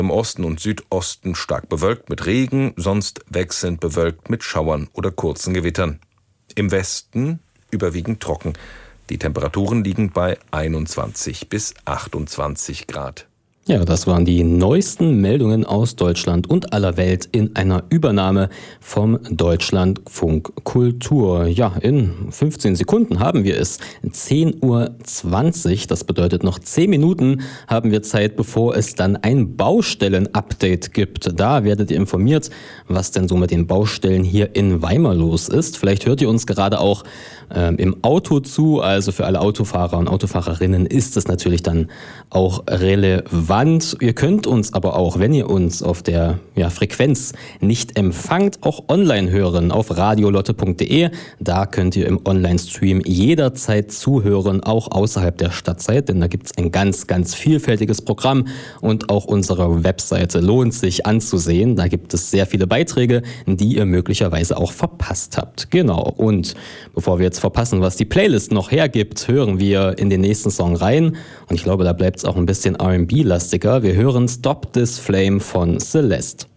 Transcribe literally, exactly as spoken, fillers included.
Im Osten und Südosten stark bewölkt mit Regen, sonst wechselnd bewölkt mit Schauern oder kurzen Gewittern. Im Westen überwiegend trocken. Die Temperaturen liegen bei einundzwanzig bis achtundzwanzig Grad. Ja, das waren die neuesten Meldungen aus Deutschland und aller Welt in einer Übernahme vom Deutschlandfunk Kultur. Ja, in fünfzehn Sekunden haben wir es. zehn Uhr zwanzig, das bedeutet noch zehn Minuten haben wir Zeit, bevor es dann ein Baustellen-Update gibt. Da werdet ihr informiert, was denn so mit den Baustellen hier in Weimar los ist. Vielleicht hört ihr uns gerade auch ähm, im Auto zu. Also für alle Autofahrer und Autofahrerinnen ist es natürlich dann auch relevant. Ihr könnt uns aber auch, wenn ihr uns auf der ja, Frequenz nicht empfangt, auch online hören auf radiolotte punkt de. Da könnt ihr im Online-Stream jederzeit zuhören, auch außerhalb der Stadtzeit, denn da gibt es ein ganz, ganz vielfältiges Programm und auch unsere Webseite lohnt sich anzusehen. Da gibt es sehr viele Beiträge, die ihr möglicherweise auch verpasst habt. Genau, und bevor wir jetzt verpassen, was die Playlist noch hergibt, hören wir in den nächsten Song rein und ich glaube, da bleibt es auch ein bisschen R and B-lastig. Wir hören Stop This Flame von Celeste.